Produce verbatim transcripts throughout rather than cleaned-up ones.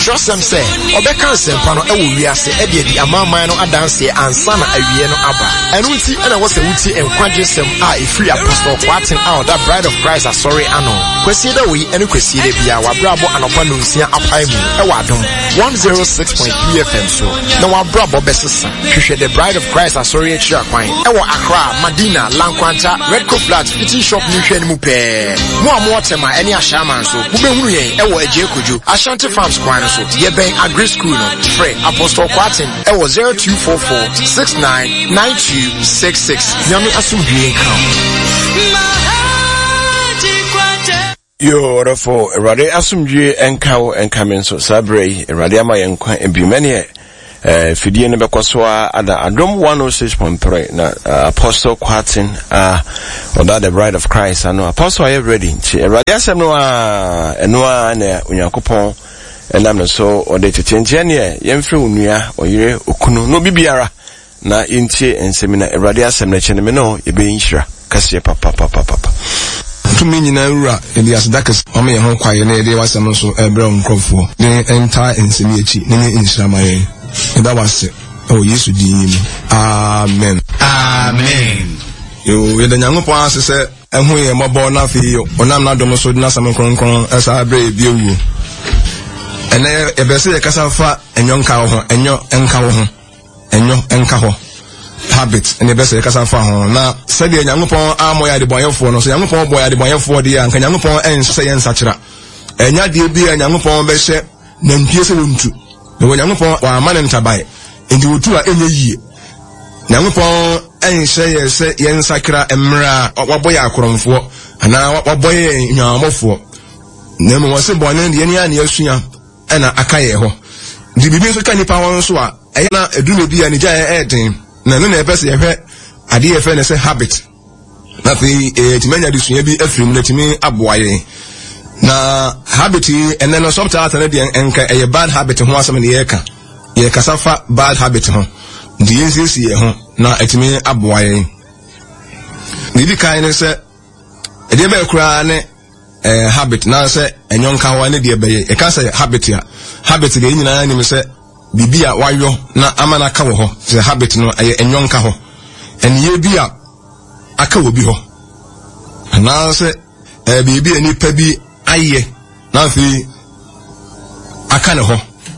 Atrosem say obeka nsempano e wo wiase e de di amaman no adanse ansa na awie no aba. Enu nti e na wo se wuti enkwagesem a e free Apostle Kwatin out that Bride of Christ are sorry ano. Kwesi da we ene kwesi da bia wa brabo anopa no nsia apai mu e wa dom one oh six point three F M so. Na wa brabo besesa. Hwehwe the Bride of Christ are sorry echi akwan. E wo Accra, Madina, Lankwanta, Red Co Flat, Fiti Shop ni hwe ni mu pe. Mo amo tema eni ahyaman so. Mo behunu yen e wo Eje Kojo. Ashanti Farms kwan so. Ye ben Agri School no. Free Apostle Kwatin e wo zero two four four six nine nine two six six. Nyame asumdue kan. Yo, therefore, Rade Asumdue enkawo enkamenso sabre Rade ama yenkwa ebimene eh fidie ne bekoswa ada Adom one oh six point three na uh, Apostle Kwatin uh or that the Bride of Christ ano Apostle are ready chi Rade asem no a eno a na Onyankopon enam no so o de tetenje ne yemfre onua oyire okunu no bibiara na intie ensemina Rade asem na chene me no ebe nhira kase papa papa papa to me nyina wura e dia sadakas o me ho kwaye na e dia wasem so ebra nkrofo ne enta ensemi echi ne ne inshiramaye e da wase o Yesu din amen amen yo ye da Nyankopon asese ehu ye mobo na fi onam na dom so na sam kronkron esa abre bi ewu ene e be se ye kasa fa enyo ho enyo enka ho enyo enka ho habit and the best kasa fa ho na said the Nyankopon amoya de boyefo no so Nyankopon boya de boyefo de anka Nyankopon enso ye nsakira enya de bi Nyankopon be hye na mpie se wontu na Nyankopon wa amane ntabae ndi wotu a enye yie Nyankopon enhye ye se ye nsakira emra waboya akoromfo ana waboya nyamofo na mo se bone de ne ani asua na akaye ho ndi bibi so ka nipa won so a eya na edume bi ani gya e den na no na epese ye hwe ade ye fe na se habit na fi eh timanya disua bi afrim na timi aboaye na habit and then sometimes na de enka e bad habit ho asem na ye ka ye kasafa bad habit ho ndi yensisi ye ho na etimi aboaye ni bi kan ne se e de be kura ne eh habit na se enyonka ho ne de be ye e ka se habit ya habit de nyina ni me se bibia wayo na amana ka wo ho se habit no aye enyonka ho eniye bia aka wo bi ho na se eh bibia ni pa bi aye na fi aka ne ho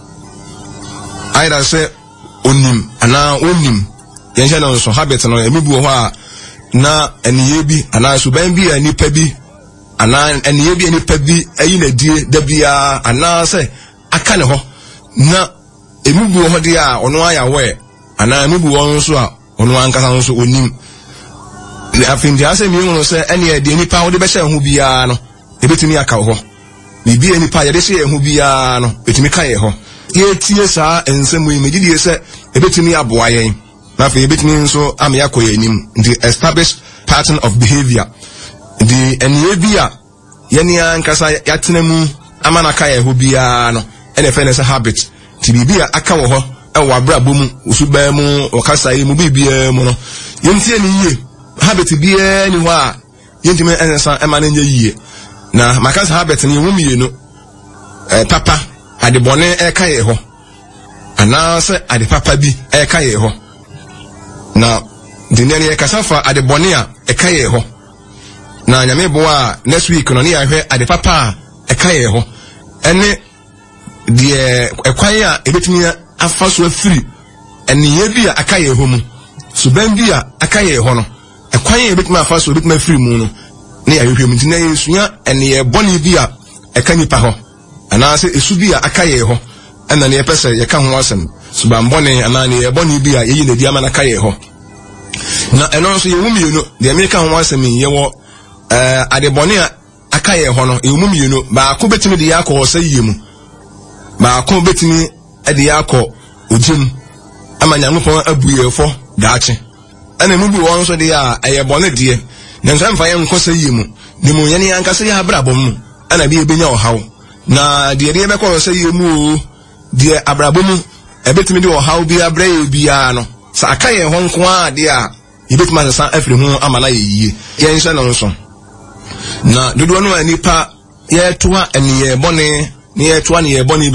aida se onim ana onim yenja na so habit no emibu ho a na eniye bi ana so ban bi ani pa bi ana eniye bi ani pa bi ayi na die da bia ana se aka ne ho na emubu ho de a ono aya we ana emubu won so a ono ankasa so onim le afindi ase mi ngono se ene de nipa wo de be hye ho bia no ebetimi aka ho bibi enipa ye de hye ho bia no betimi ka ye ho ye tie sa ensemu yi megidi se ebetimi aboa yen na fe ebetimi nso am yakoye anim the established pattern of behavior the ene bia ye ni ankasa yatenemu amana ka ye ho bia no ene fe ne se habit tibibia aka wo ho e wo abrabo mu usuba mu okasa yi mu bibia mu no yentie ni yie habit bia ni ho a yentime ensa e ma na nye yie na makasa habit ni wo mienu eh papa ade bone e ka ye ho ana se ade papa bi e ka ye ho na dinene e kasafa ade bone a e ka ye ho na nyame bo a next week no ne ya hwe ade papa e ka ye ho ene die ekwan a ebetimi afa so afiri eniye bi a akaye ho mu suban bi a akaye ho no ekwan a ebetimi afa so ebetimi afiri mu no ne ayehwem nti na yesua eniye boni bi a ekani pa ho ana se esu bi a akaye ho ena ne epese ye ka ho asem suban boni ana ne ye boni bi a yeyi na di ama na akaye ho na eno so ye wumi no de amerika ho asem ye wo eh ade boni a akaye ho no ye wumi no ba ko betimi de yakọ se yemu ba ko betimi ade yakọ ojim ama Nyankopon abuyefo daache ana mu bi won so de a eye bone de na nso mfa ye nkosa yemu de mu ye ne ankasa ya abrabom mu ana bi ebenya ohaw na de de be ko so yemu o de abrabom ebetimi de ohaw bi abraye bi ya no sa akaye ho nko a de a ebetimi sa afiri ho amana ye yie ye nso no nso na dodo no anipa ye toa eniye bone ne ye toa ne ye bone be so no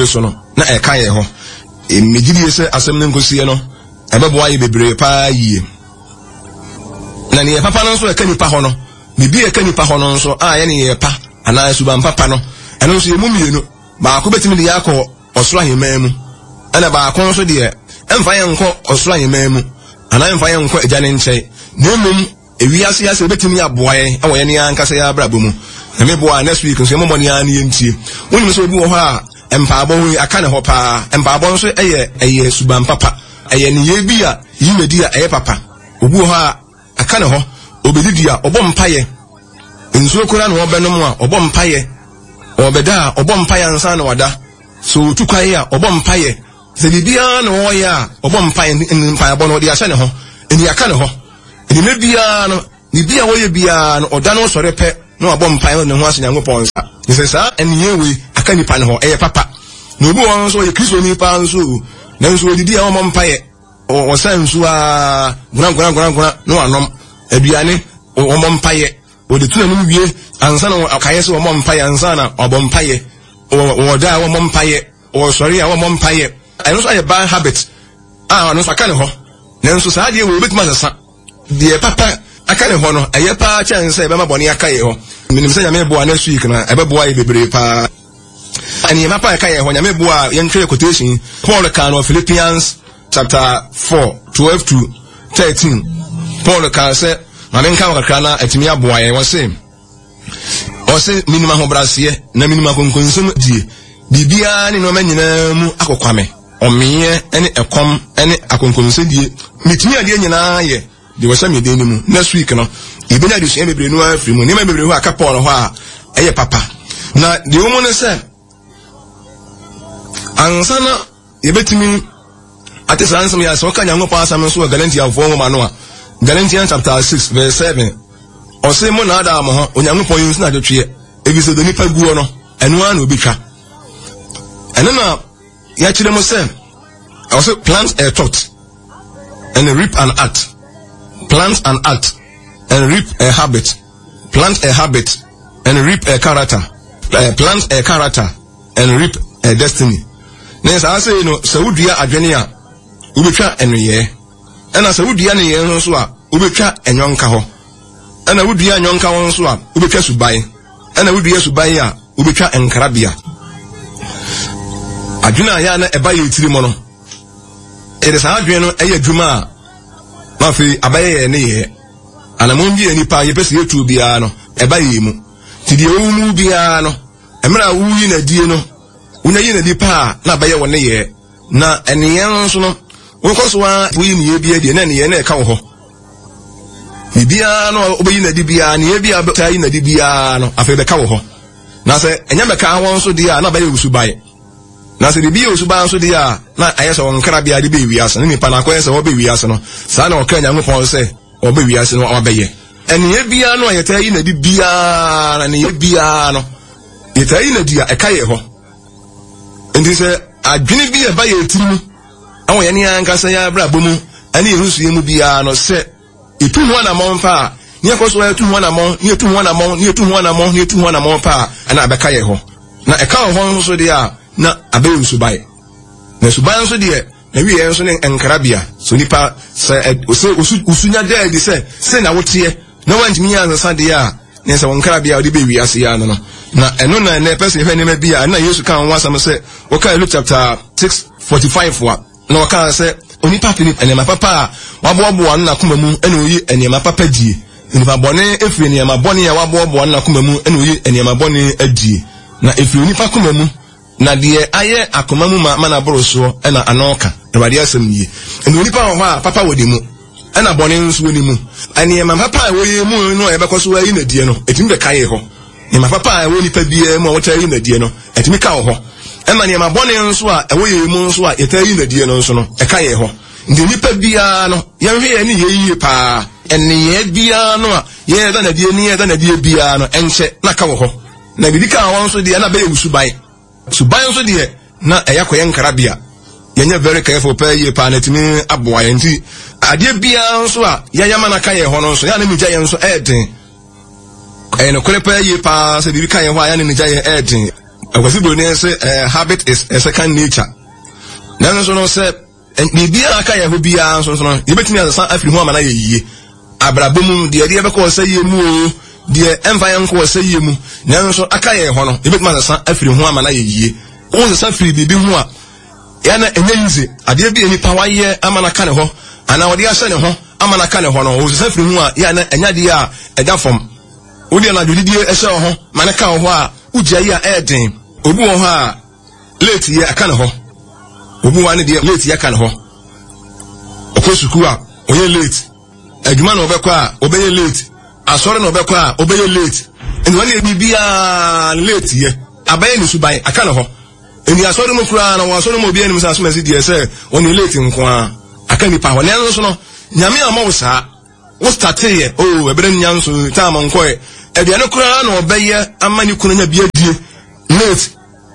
na e ka ye ho e megidi se asem ne nkosie no e be boa ye bebre pa yie na ne papa no so e ka nipa ho no bibi e ka nipa ho no so a ye ne ye pa ana suban papa no eno so ye mumienu ba ko betimi de yakọ osoro ahemam mu ana ba ko so de emfa ye nko osoro ahemam mu ana emfa ye nko eja ne nche na mmom ewiase ase betimi aboa ye awo ye ne ankasa ya brabo mu na me boa next week nso momoni an ye ntie woni so obi wo ho a empaabo hu aka ne ho pa empaabo nso eye eye suban papa eye ne ye bi a yimedi a eye papa obi wo ho a aka ne ho obedidi a obo mpaye nso kura no obenom a obo mpaye obeda obo mpaye ansa na wada so tukwaye a obo mpaye se bibia no wo ya obo mpaye mpaye bo no de ahye ne ho eni aka ne ho eni mebia no ni bia wo ye bia no oda no sore pe no obo mpaye no ho ase Nyankopɔn sa ni se sa eni yewe aka nipa ne ho eye papa no obi won so ye Kristo ni pa nso na nso odidi a wo mpaye o san nso a gura gura gura gura no anom aduane wo mpaye o de tuna no wie ansa na akaye se wo mpaye ansa na obo mpaye o da wo mpaye o sori a wo mpaye eno so aye bad habit ah no saka ne ho na nso sa de wo betima sasa de papa aka ne ho no aye pa chance e be ma boni aka ye ho minim se nyame boa na week na e be boa ye bebre pa ani ma pa aka ye ho nyame boa ye ntwe quotation Paul kan of Philippians chapter four twelve to thirteen Paul kan say ma men kan kakra na atimi aboa ye wo say o say minima ho brase na minima konkonsom die bibia ni no manyina mu akokwame omiye ene ekom ene akonkonsom die mitimi ade nyina ye de wo sami de ni mu next week no ibenya de so bebre no afri mu ni ma bebre ho aka Paul ho a eye papa na de wo mo ne say ansana yebetimi atesa ansam ya so ka Nyankopɔn asam so Galatians four ma no a Galatians chapter six verse seven o say mo na ada mo ho Onyankopɔn yin na dwetwe ebi so do nipa guo no eno an obi twa eno na ya kire mo say o say plant a thought and reap an act plant an act and reap a habit plant a habit and reap a character uh, plant a character and reap a destiny na sa say no sa wudua adwene a ubetwa enoye ena sa wudua ne ye nso a ubetwa enwonka ho ena wudua enwonka ho nso a ubetwa suban ena wudua suban a ubetwa enkrabia adwene aya na eba ye tiri mo no ere sa adwene no eye adwuma ma fi abaye ne ye ana mo ngi enipa ye pese yetu bia no eba ye mu ti de owu bia no emra wuyi na die no una yi na dipa na abaye wone ye na eniyan nso no wonkoso buyi ni ye bia de na ne ye na e ka wo ho bibia no obeyi na di bia ne ye bia tayi na di bia no afa be ka wo ho na se enya me ka won so dia na abaye usubaye na se bibia usubaye so dia na ayeso won kra bia de be wiase ne nipa na koyese wo be wiase no sa na o ka Nyankopɔn se o be wiase no o beye eniye bia no ayetayi na di bia na ne ye bia no yetayi na dia e ka ye ho ndi se adwene bi e ba ye timu awon ye ne ankasa ya bra bomu ani yerusu yemu bia no se etu ho na monfa ni akoso etu ho na mon ni etu ho na mon ni etu ho na mon ni etu ho na mon pa ana abeka ye ho na e ka ho so dia na abeyu subai na subai so dia na wi ye so ne enkrabia so nipa se usunya de di se se na wotie na wantimi ya nsa dia ne se wonkrabia odi be wi ase ya no na eno na na person hwe ne ma bia na Yesu kan wasam se o kan Luke chapter six forty-five wa na o kan se onipa Philip enema papa waboabo na kuma mu ene oyi enema papa die onipa bone efiri enema bone ya waboabo na kuma mu ene oyi enema bone adie na efiri onipa kuma mu na de aye akoma mu ma na boroso ena anoka Awurade asem yi ene onipa ho a papa wodi mu ena bone nso woni mu enema papa woyi mu no ebekoso ayi na die no etim be kaye ho ni mapapa ewo nipa bia mu wota yi na die no etimi ka wo ho ema ni mabone nso a ewo ye mu nso a yeta yi na die no nso no e ka ye ho ndi nipa bia no ye hwe ye ni ye yi pa enne ye bia no a ye da na die ni ye da na die bia no enche na ka wo ho na bidika won so die na be usubai subai nso die na eya koye nkarabia ye nya very careful pa ye pa na timi aboa ye nti ade bia nso a ye yama na ka ye ho no nso ya na mi gya ye nso eden eno kore pa ye pa se bibi kan ye ho aya ne nja ye eden akwasi broni say uh, habit is a second nature na so no say bibia aka ye ho bia so so no yebetimi asesa afiri ho amana ye yie abrabom de de be ko say ye mu o de emfa ye nko say ye mu na so aka ye ho no yebetimi asesa afiri ho amana ye yie o se sa firi bibi ho a ya na enye nze ade bi eni pa waye amana ka ne ho ana wode ya ne ho amana ka ne ho no o se sa firi ho a ya na enya de a eda fom wode na dodidie e se ho mana ka ho a ugya ye a eden obu ho a late ye aka ne ho obu wa ne de late ye aka ne ho okosuku a oye late adwuma na obekọ a obeye late asore na obekọ a obeye late eni wale bibia late ye abaye ni subai aka ne ho eni asore mo kura na wasore mo bia ni msa so mesi de se oni late nko a aka ni pa ho ne nso no nyame ama wo saa wo start ye o ebere nyanso ta ma nko e aduane kura na obeye amani kunu nya bia die late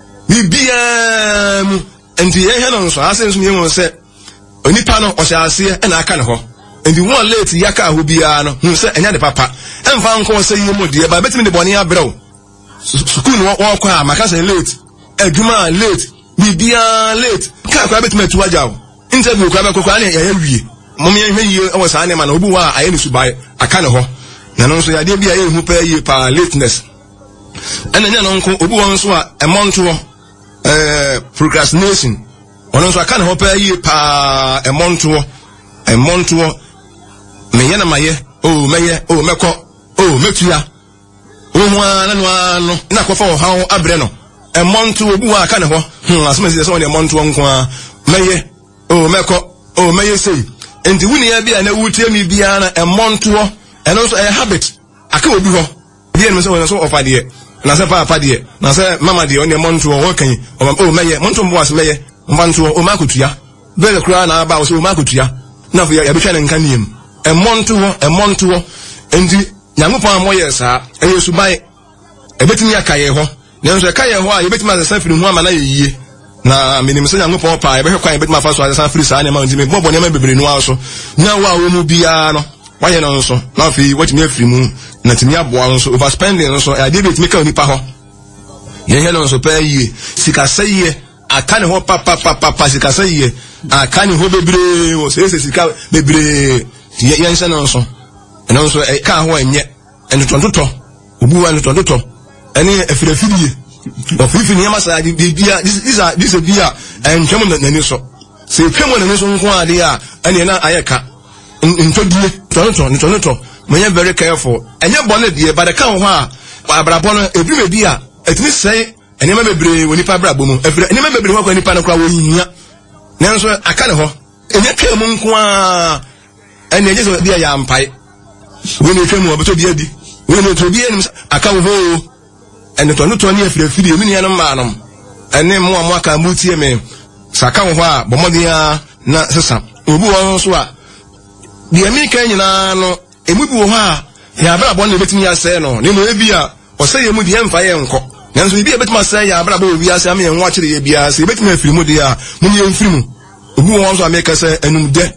bibia mu enti ye he no nso ase nso ye mo se onipa no ohyase e na aka ne ho enti won late yaka ho bia no hu se enya de papa emfa nko se ye mo de ba betimi de boni abrew sukuu no wo kwa maka se late adwuma late bibia late ka kwa betimi atu ajaw interview kwa be kwa na ya wie mom ye hwe ye o sa ne ma na obu wa aye ne subai aka ne ho na no nso ya de bia ye hu pa ye pa lateness ena nya no nko obu won so a emonto eh procrastination ono so aka ne ho pa ye pa emonto emonto me ye na maye o meye o meko o metua o mu ana no ano na kofa o hawo abre no emonto obu wa aka ne ho hm asema se so ne emonto nko a meye o meko o meye sei enti wuni ya bia na wutie mi bia na emonto eno so a habit aka obi ho bia no so wona so ofade na se papa de na se mama de on emonto o kan o meye monto mbo as meye mbanto o makotua bele kura na aba o so makotua na fo ya be hwa ne nka niem emonto ho emonto ho enti nyankopon amoye sa eyo subai ebetimi akaye ho na so akaye ho a yebetimi asesa firi ho amana yeyie na minim se nyankopon pa ebehwe kwan ebetimi afa so asesa firi sa ne ma ntimi bobo ne ma bebre nu aso na wa wo mu bia no waye no nso na fi watimi afiri mu na timi aboa nso overspending nso ade betimi ka onipa ho ye he no nso pa yie sika seye aka ne ho papa papa papa sika seye aka ne ho bebre o se se sika bebre ye ye nse no nso eno nso e ka ho enye entotonto obu wa entotonto eni efirefidie o fifi ni ma sa bibia this are this bia en twem na nani so se twem na nani so nko ade a eni na ayeka ntodie tonto tonto menye very careful enye bone die ba de ka ho a abrabo no ebi me bia etimi sei eni ma bebre woni pa abrabo mu efire eni ma bebre ho kwa ni pa no kwa wo hia nanso aka ne ho enye ka mu nko a eni eje so bia ya mpai woni twem obeto bia di woni to bia ni aka wo ho ene to no to ne afirafiri emi ne no ma no ene mo mo aka mutie me saka wo ho a bomodia na sesa obu won so a de emi kan nyina no emu bi wo ho a ya bra bo na betimi ase no ne mo ebi a o se ye mu de emfa ye nko nanso bi e betimi ase ya bra bo wi ase am ye nwa kire ye bia ase betimi afiri mu de a mu ne emfiri mu obu won so a me ka se enum de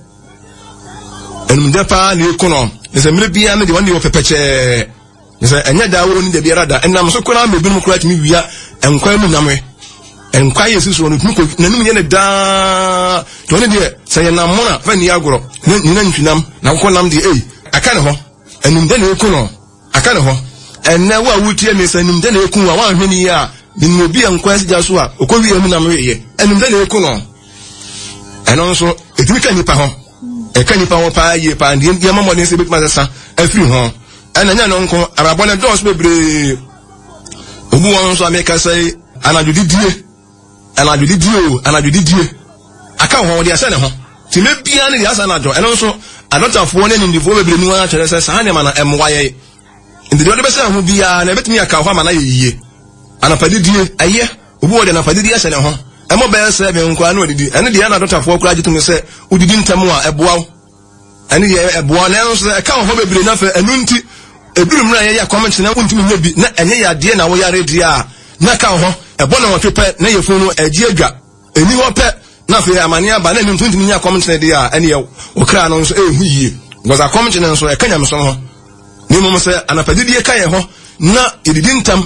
enum de pa ne ko no se mre bia ne de won de wo pepeche nse enya da woro ni de biara da enam so kora me binum kora timi wia enkwa mu namwe enkwa yesu so no timi ko nanum ye ne da to ne de se ye nam mona fa ni agoro ni na ntwinam na ko nam de ei aka ne ho enum de ne ku no aka ne ho enne wa wutie me se enum de ne ku wa wa hwani ya de no bi enkwa sija so a okwi mu namwe ye enum de ne ku no eno so etimi ka nipa ho e ka nipa ho pa ye pa ndi ndi mamode se betima sesa afiri ho ana nya no nko arabone dos bebre obu won so ameka sai anadudidie anadudidie anadudidie aka ho de ase ne ho ti me bia ne asa na jo eno so adotafo ne ndifo bebre ni wan akere sai sa ne ma na emwaye ndi de be sai ho bia na betimi aka ho ma na yeye anapadidie aye obu wo de anapadidie ase ne ho emo be se be nko anu odidi ene de anadotafo kura gitum se odidi ntam a eboaw ene ye eboa na so aka ho bebre na fa enu nti ebiri mra ye ya comment na untimi nyebi na enye ya de na wo ya ready a na ka ho ebo na wo pepe na ye funu agi adwa eni ho pe na fe amane aba na ntimi ntimi nya comment na de a ene ye wo kra no so ehu yie because a comment na so e kanya me so ho ni mo se anapadidi e ka ye ho na edidi ntam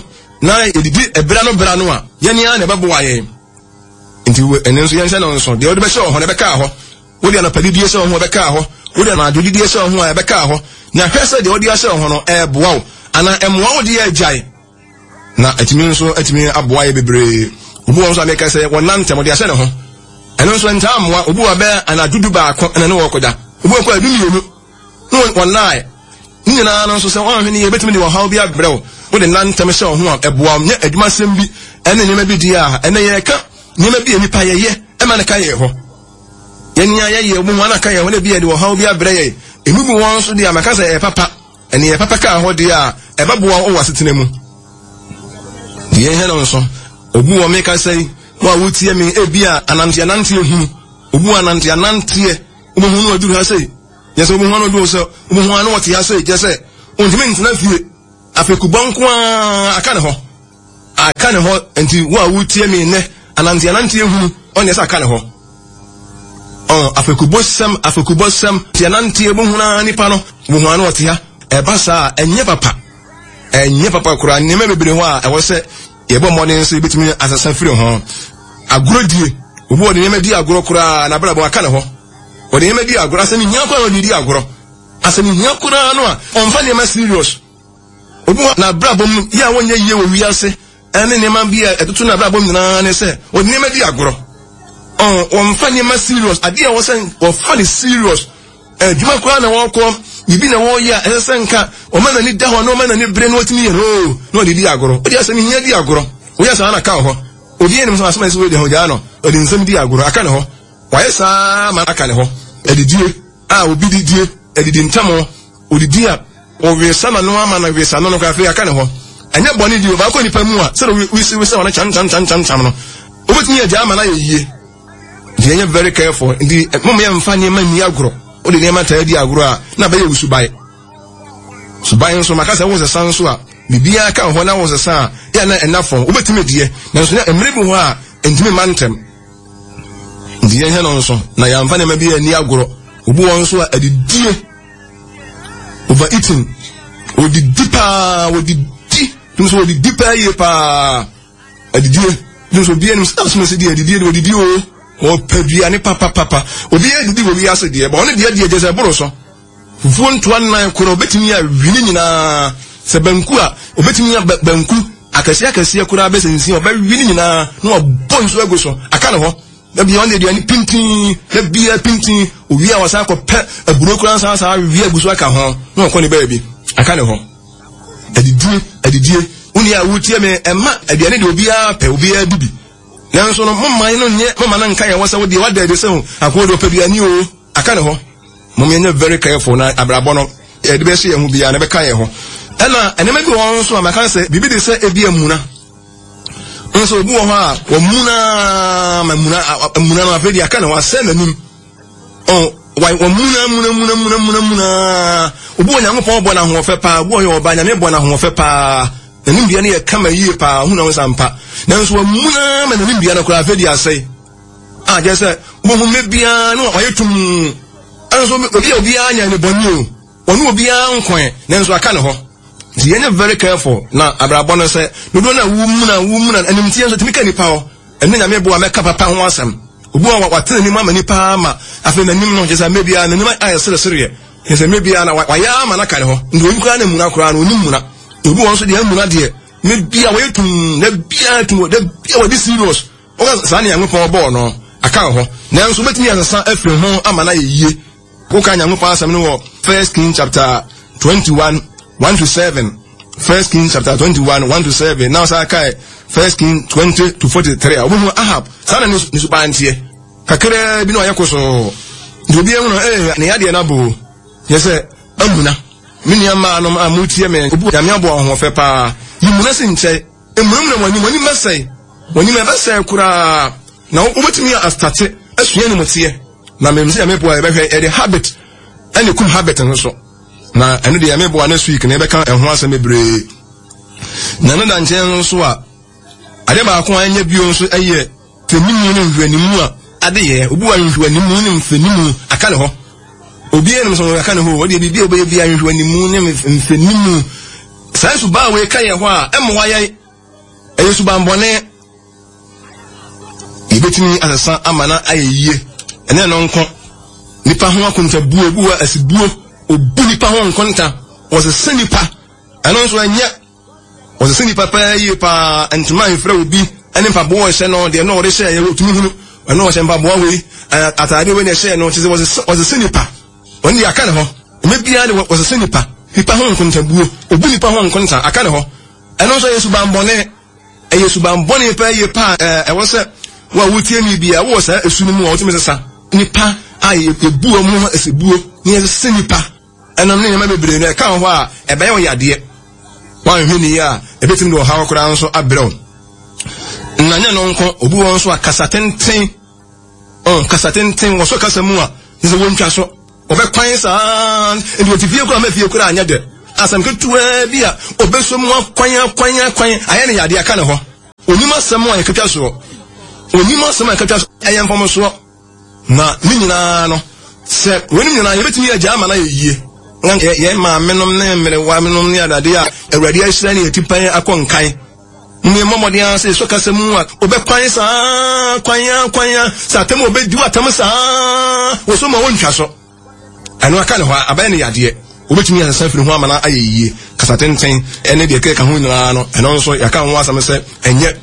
na edidi ebra no bra no a yɛne a na bɛbo ayɛ nti ɛne nso yɛnhyɛ no nso deɛ wode bɛhyɛ ho na bɛka ho wode na padidi hyɛ ho bɛka ho wode na adodidi hyɛ ho a bɛka ho na hwɛ sɛ deɛ wode ahyɛ ho no ɛboa wo ana ɛmoa wo de agyae na atimi nso atimi aboa yɛ bebree obu won so ameka sɛ wɔnantem de ahyɛ ne ho ɛno nso ntaa moa obu wa bɛ ana dudu baako ɛna ne wɔkɔda obu kɔ adu mienu no wɔnae nyina no nso sɛ wɔn hwene yɛ betimi de wɔ haw bi abrɛw wode nantem hyɛ ho a ɛboa nyɛ adwuma sɛm bi ɛne nyema bi di a ɛne yɛ ka nyema bi enipa yɛyɛ ɛma ne ka yɛ ho yɛnya yɛyɛ obu ho na ka yɛ ho ne bi yɛ de wɔ haw bi abrɛ yɛ emu bu wɔn so de amaka sɛ ɛpapa ɛne yɛ papa ka ho de a ɛbɛboa wo wasetena mu yɛn hɛ no nso obu wɔ meka sɛ wo a wotie me ebia anante anante hu obu anante anante obu hu no aduru ha sɛ yɛsɛ obu hu no do sɛ obu hu no wɔte ha sɛ gye sɛ ontimi ntena fie afekubɔnko a aka ne hɔ aka ne hɔ enti wo a wotie me ne anante anante hu ɔnyɛ sɛ aka ne hɔ ɔn afekubɔsɛm afekubɔsɛm te anante obu hu na nipa no obu hu no wɔte ha ɛba saa ɛnyɛ papa ɛnyɛ papa kura nyɛma bebre hɔ a ɛwɔ sɛ yɛbɔ mmɔden nso yɛbɛtumi asasa firi ho agorɔ die obi wɔde nyɛma di agorɔ kura na brabɔ aka ne hɔ wɔde nyɛma di agorɔ asɛm hia kora wɔde di agorɔ asɛm hia kora no a ɔmfa nneɛma serious obi na brabɔ mu yɛ a wɔnyɛ yie wɔ wiase ɛne nneɛma bi a ɛtoto na brabɔ mu nyinaa ne sɛ wɔde nyɛma di agorɔ ɔn ɔmfa nneɛma serious adeɛ a wɔsɛ wɔfa ne serious adwuma kora na wɔkɔ bibi na wo ya ɛsɛ nka o ma na ni da ho na o ma na ni bre no otimi yɛ no na o di agoro o di asɛm hia di agoro o yɛ sa na ka ho o di enim so asɛm ɛsɛ o di ho ja no o di nsɛm di agoro aka ne ho wa yɛ sa ma aka ne ho edidie a obi didie edidi ntamo o di dia o we sa ma no ama na we sa no no ka fe aka ne ho ɛnyɛ bɔne di o ba ko nipa mu a sɛ we we we sa wana chan chan chan chan chan no o betimi yɛ ja ma na yɛ yie di ɛnyɛ very careful ndi mo me mfa ne ma ni agoro o de nema ta di agoro a na ba ye usubai subai nso makasa wo se san so a bibia ka ho na wo se san ya na enafo wo betime die na nso na emre bi ho a entime mantem die he no nso na ya mfa na ma bi ani agoro obu won so a adidie over eating o di dipa o di di nso o di dipa ye pa adidie nso bi enim so so se di adidie o di di o o pedua ne papa papa obi edidi obi ase de ba one de de je se boro so fufuo ntoa nan koro betimi a wini nyina se banku a obetimi a banku akasi akasi akura besensi oba wini nyina no obo nso ago so aka ne ho na bi one de ani pintin na bi a pintin owi a wasa ko pe aburo kura san san wi agu so aka ho no ko ne ba bi aka ne ho adidie adidie uni a wutie me ema aduane de obi a pe obi a bibi nanso no mama no nye mama na nka ya wasa wo de wada de se ho akodo peduani o aka ne ho mama nye very careful na abrabo no e de be se hu bia na be ka ye ho ana enema bi won so amaka se bibi de se ebi amuna nso obu ho a wo muna mamuna amuna na afedi aka ne ho ase nanim o wai wo muna muna muna muna muna muna obu onyankopon bo na ho fe pa obu oyo oba nya ne bo na ho fe pa nanim bia ne ye kama yie pa hu na wo sampa nanso amuna ma nanim bia na kura afedi ase a je se mo hu me bia no oyetum anso obi obi anya ne boni o onu obi an kwan nanso aka ne ho ti yenye very careful na abrabo no se dodo na wu mu na wu mu na animtie so timika nipa ho enne nya me bo ameka papa ho asem obu wa watene ni ma nipa ma afi na nim no je se mebia na nim aye sere sere ye se mebia na wa ya ma na ka ne ho ndo onku na mu na kura na onim mu na obu won so de mu na de mebia wa yetum na bia tum de bia wa di serious o ga sa na yango pon bo no aka ho nanso betimi asasa afiri ho ama na ye yie ko ka nyango pa asem no wo First King chapter twenty-one one to seven. First King chapter twenty-one one to seven. Now sa kai First King twenty to forty-three. Obu Ahab sana ni ni subantie kakere bi no ayekoso ndobi enu eh na yade na bo yese amuna mini ama no amutie me obu ya me abo ho fe pa yimuna sinche emuna wani wani mesai wani me besai kura na obetimi astate asua ni mutie na memse ya mepo ebehwe e the habit any kum habit nso na eno de ya mebo na week na ebeka ehho asem ebre na no da nche nso a ade ba ko anya bio nso eye fenimu ne nhwanimu a ade ye obu wa nhwanimu ne mfenimu aka ne ho obi enim so aka ne ho wo de bi obi bi nhwanimu ne mfenimu sai su ba we ka ye ho a emwa ye ɛyɛ subambɔne ibetimi asesa amana ayeye ene no nko nipa ho akonta buo buo asibuo obu nipa ho nkonta wɔsese nipa ɛno nso anya wɔsese nipa pa yi pa ntuma ifra obi ɛne mpa bo wɔhyɛ no de no wɔde hyɛ yɛ otumi hunu ɛno wɔhyɛ mpa bo wei atade we ne hyɛ no kyese wɔsese wɔsese nipa wɔn de aka ne ho mebia de wɔsese nipa nipa ho nkonta buo obu nipa ho nkonta aka ne ho ɛno nso yɛ subambɔne ɛyɛ subambɔne pa yi pa ɛwɔ sɛ wa wutie mi bia wo sa esunu mu o timi sesa nipa aye ebuo mu esebuo ni ese nipa enam ne ma bebre na ka ho a ebe yo yade wa hwini ya ebetim do ha okura nso abrɛw nanya no nko obu won so akasatenten on kasatenten wo so kasamu a nse wontwa so obekwan sa ndi otifie kura ma fie kura anya de asam ketua bia obeso mu akwan akwan akwan aye ne yade aka ne ho onima sam a yekatwa so onima sama kata ayen fomo so na ni nyina no se woni nyina yebetimi ya jama na yeye ngan ye ma menom na mere wa menom ni adade a awrade ahyira ne atipan akonkan ni momode an se so kasa mu a obekwan sa kwanya kwanya sa tem obedi watam sa wo so ma wontwa so eno aka ne ho aban ne yade obetimi ya sa firi ho amana ayeye kasa tenten ene de keka ho nyina no eno so yaka ho asam se enye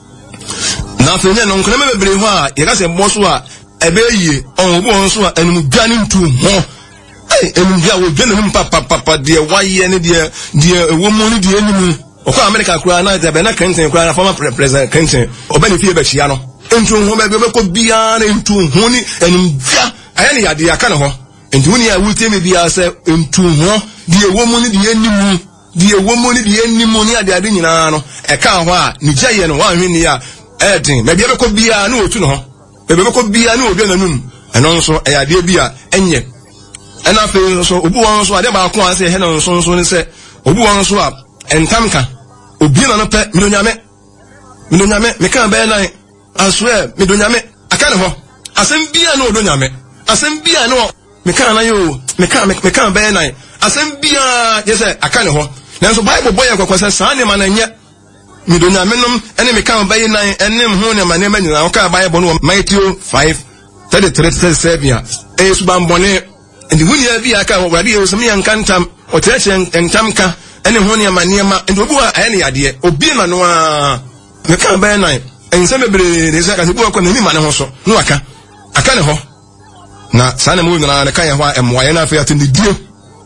na fenye no nkona mebebre ho a yeka se boso a ebeye on obo on so a enum dwane ntu ho ai enum dia wo dwane num papa papa de waye ne de de ewo mu ne de enum okọ America kura na de be na Clinton kura na former president Clinton obani fie be chia no ntu ho be be ko bia na ntu ho ni enum dia aya ne yade aka ne ho ntu ni a wutie me bia se ntu ho de ewo mu ne de enum de ewo mu ne de enum ni ade ade nyina no e ka ho a ni jaye no wan hwini a edin na bia be ko bia na otu no ho be be ko bia na obi nanum eno nso e ade bia enye ena fe nso obu won so ade ba ko an se he no nso nso ni se obu won so a entamka obi na no pe midonyame midonyame me kan be nan aswe midonyame aka ne ho asem bia na odonyame asem bia na me kan na yo me kan me kan be nan asem bia je se aka ne ho nanso bible boy akwakwasa san ne ma na nya midonyame nom ene me kan be nan enem ho ne ma ne ma nyina aka bible no Matthew five thirty-three thirty-seven e subambone ndi huni ya bia aka wadi e so me yankantam o teche entamka ene ho ne ma ne ma ndi obu a aye ne yade obi ma no a me kan be nan ense bebre ne se ka se bu akwa ne ma ne ho so no aka aka ne ho na sana mu nyina ne kan ya ho emwa ye na afa ya tindi die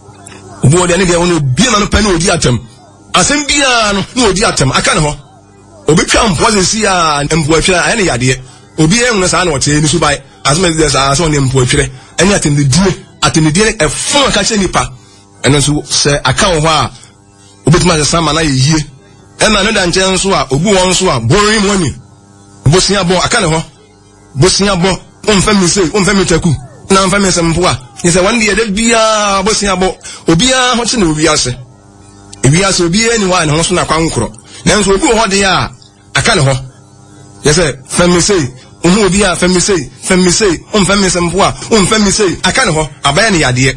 obu ode ne de wono obi ma no pa ne odi atam asem bia no ne odi atam aka ne ho obi twa mpoze si a mpo atwere aye ne yade obi ehun sa na o te ni subai asem de sa so ne mpo atwere ene atindi die atindi die e fon aka che nipa eno so se aka ho a obetuma se sama na yeye ena no da nche nso a obu won so a borin money bosia bo aka ne ho bosia bo on fa mi sei on fa mi taku na fa mi sempo a ni se wan de de bia bosia bo obi a ho che na obi ase ebi ase obi ani wa ne ho so na kwankoro nanso obi ho de a aka ne ho yese fa mi sei on obi a fa mi sei fa mi sei on fa mi sempo a on fa mi sei aka ne ho abaya ne yade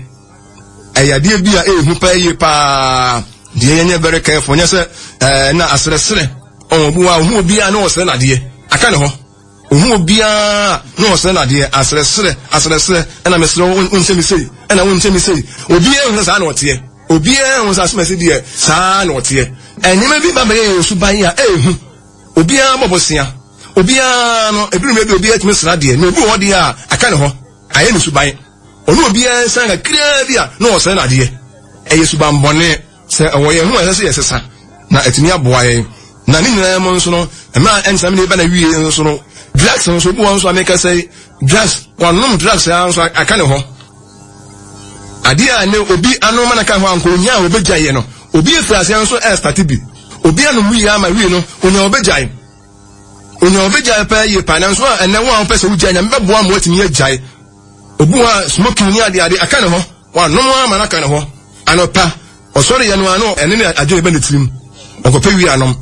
ayade bia ehu pa ye pa die yenye very careful nya se eh na asresre on obu wa hu obi a na osre na de aka ne ho hu obi a na osre na de asresre asresre na mesre on se mi sei na on se mi sei obi e hu sa na ote obi e hu sa smesi de sa na ote enima bi ba be su ban ya ehu obi a bobosia obi a no ebiru me bi obi a timi sra de na obi ho de a aka ne ho aye ni su ban onu obi a san ga kra bia na osre na de eye su ban bone se oye hu ese se sesa na etimi aboa ye na ni nyina mo nso no ema ensam ne ba na wie nso no drugs nso bu won so ameka say drugs wonom drugs nso aka ne ho ade a ne obi anu mana ka ho anko nya obegya ye no obi efrase nso e start bi obi anu mu ya ma wie no onya obegya ye onya obegya pa ye pa na nso enne wo an pese wugya nya mbeboa mo atimi agya obu ha smoking ni ade ade aka ne ho wonom amana ka ne ho anopa osori yanu ano ene ne ajo ebe ne tirim okope wi anom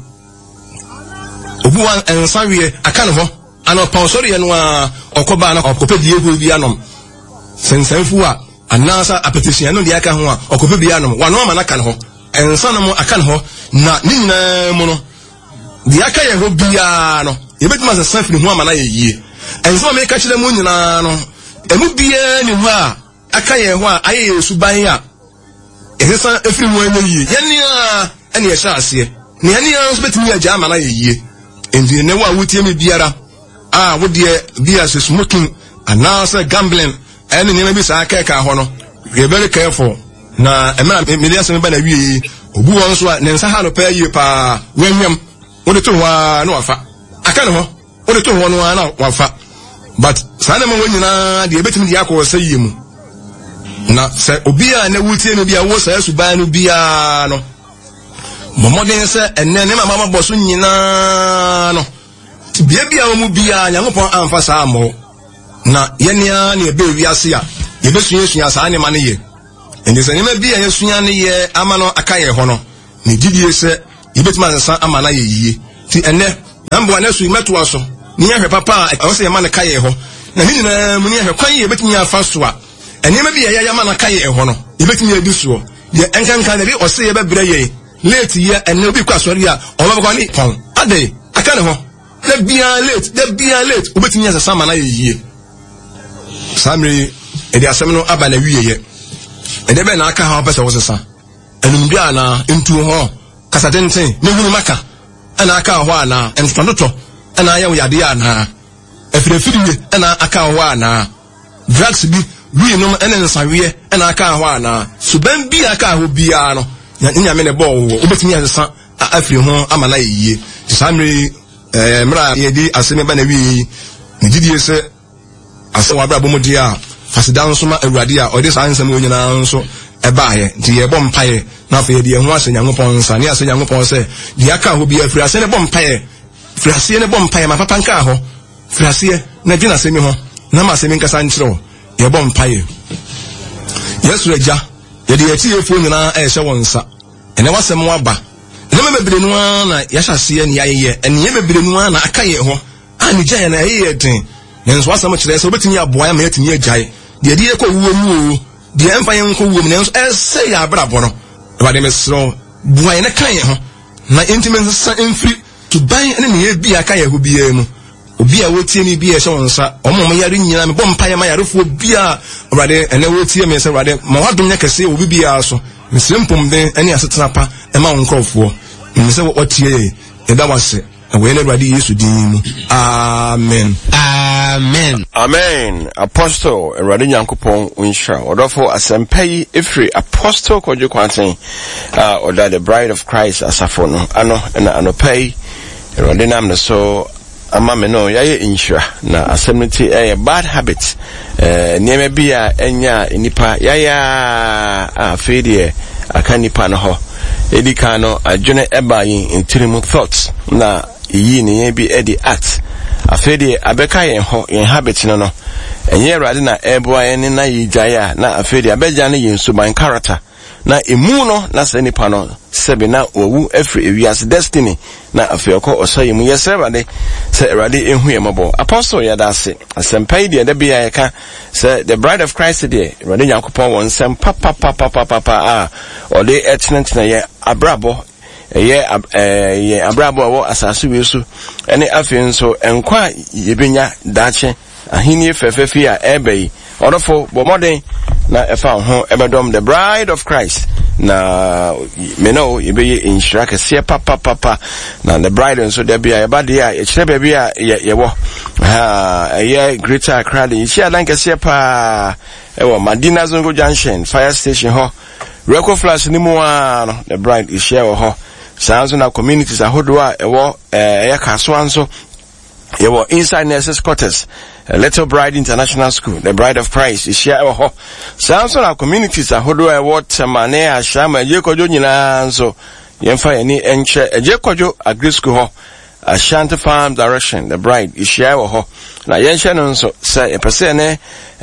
obu wan ensa wie aka ne ho ano pa osori yanu a okoba na okope die hu bi anom sensenfu a anasa apetition no de aka ho a okope bi anom wano ma na aka ne ho ensa no mo aka ne ho na ni nyina mu no the aka ye ho bia no ye betima se san firi ho amana ye yie enso me ka kire mu nyina no emu bia ni ho a aka ye ho a aye yesu ban a ehesa efiri ho ene yie ye ne a ene ye sha ase ne ene a so betimi agya amana ye yie endi ne wa wutie me biara ah wo de bia se smoking anasa gambling ene ne bi sa aka ka ho no be very careful na emra me dey asem ba na wie obu won so a ne nsa ha no pa yie pa wenwem wo de to ho a na wafa aka ne ho wo de to ho no a na wafa but sana ma wonyina de ebetimi de akọ wasa yie mu na se obi a na wutie no bia wo sa asuban no bia no momoden se enne ne mama boso nyina no bia bia wo mu bia Nyankopon amfa sa amo na yenia ne ebe wiase a yebesua sua sa ne ma ne ye ende se nyema bia yesua ne ye ama no aka ye ho no ne gidie se yebetima nsa ama na ye yie ti enne nambo na su meto aso ni ahwe papa a wo se ye ma ne ka ye ho na ni na mu ni ahwe kwan ye betimi afa so a enema bia ye ya ma na ka ye ho no yebetimi adu so ye enkankan na bi o se ye bebre ye late ye enne obi kwa sori a o ba kwa ni pon ade aka ne ho de bia late de bia late obetimi asa ama na ye yie samri edi asem no aba na wiye ye ede be na aka ha pesa wo sesa enum bia na ntu ho kasa tenten ne hunu maka ana aka ho ana entototo ana ya yade ana efirefiriye ana aka ho ana drugs bi wi no ene nsawe ana aka ho ana suban bi aka ho bia no nya me ne bo wo obetimi asesa afiri ho ama na yie samri eh mra ye di asem ba na wi ni didie se asa wa bra bomo dia fasidan so ma awurade a ode san nsam onyina nso eba ye nti ye bom paye na fa ye de ho ase Nyankopon nsa ne ase Nyankopon se dia ka ho bia firi ase ne bom paye firi ase ne bom paye ma papa nka ho firi ase na gina se mi ho na ma se mi nkasa nkyerɛ ye bom paye Yesu agya ye de ati ye fo nyina e hye won nsa ene wasem waba ne me bebre no na ya hyase ne ye ene ye bebre no na aka ye ho ani gya ye na ye den nenso asam kyerɛ sɛ obetimi aboa ma yatimi agyae de de ekɔ wuo mu o de emfa yen kɔ wuo mu nenso ɛsɛ ya abrabɔ no bade mesro boa ye ne kan ye ho na intimate sa emfiri to ban ne ne ye bia ka ye ho bia mu obi a wotie ni bia hyɛ wonsa ɔmo mo yare nyina me bɔ mpa ye ma yarefo bia bade ene wotie me sɛ bade ma wadom nya kɛse obi bia so nsempom den ene asetena pa ɛma wonkrɔfoɔ mesɛ wɔtie ɛda wase we ne Awurade Yesu din mu amen amen amen apostle Awurade Nyankopon unhira odofo asempa yi efiri apostle Kojo Kwanten ah oda the bride of Christ asafo no ano na anopai Awurade nam ne so ama me no yaye inhira na asemnity eh bad habit eh niema bia enya enipa yaya afedie aka nipa no ho edika no adwene eba yin intirimu thoughts na yi ne yen bi edi act afede abeka yen ho yen habit no no enye Awurade na eboa yen na yijaya na afede abeja ne yen suban character na emu no na se nipa no sebe na owu afri ewiase destiny na afeoko osaye mu yesere Awurade se Awurade ehu ye mabo apostle ya dase asempai de de bia ye ka se the bride of Christ de Awurade Yakopon won sem papa papa papa ah ode etnentna ye abrabo eye eh abrabo wo asase wesu ene afi nso enkwa yebenya dache ahini fefefi a ebei odofo bomoden na efa ho ebedom the bride of Christ na me know yebeye inshira kese papa papa na the bride nso de bia yebade a yekire ba bia yewo ha eye greater Accra de ichi adan kese pa ewo Madina Zongo Junction fire station ho Reco Flash ni mu no the bride is share ho sanzo na communities ahodo a ewo eh kaso anso yewo inside nurses quarters Little Bride International School the bride of Christ is share ho sanzo na communities ahodo a ewo temane ashama yekojo nyina anso yemfa yani enche ejekojo agri school ho Ashanti Farm Direction the bride is share ho na yenche no nso say epese ne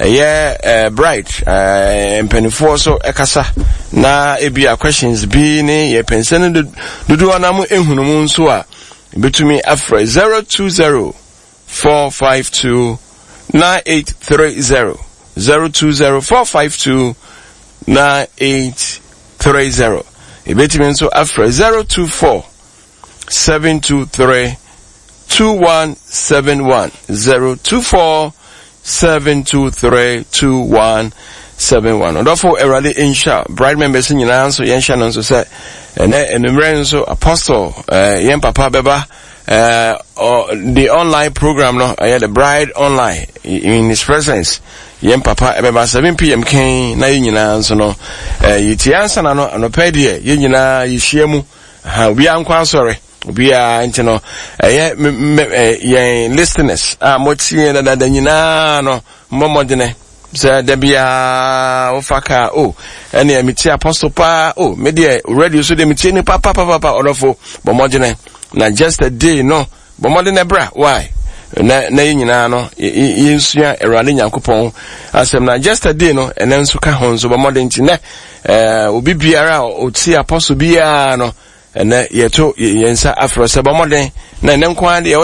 eye bride eh mpenifo so ekasa na ebia questions bi ne ye pensene dudu anamu ehunu mu nso a betumi afra zero two zero four five two nine eight three zero zero two zero four five two nine eight three zero ebetumi nso afra zero two four seven two three two one seven one zero two four seven two three two one seven one. And therefore, already insha bride members in your so yensha no so say and then so apostle uh yen papa beba uh or the online program no I had the bride online in his presence yen papa beba seven p m ken na yin so no uh yiti answer na no no pay die yin nyina yihia mu ha obi ankwa sorry obi a ntino eh yen listeners ah motie na da nyina no momodene say debia ofaka oh ene emiti apostle pa oh me dey already so dey emiti ni papa papa papa orofo bomodene na just a day no bomodene bra why na na nyina no yinsua erade nyankopon asem na just a day no ene nso ka ho nso bomodene ti na eh obi biara oti apostle biara no ene yeto yensa afro se bomodene na ene nkwa de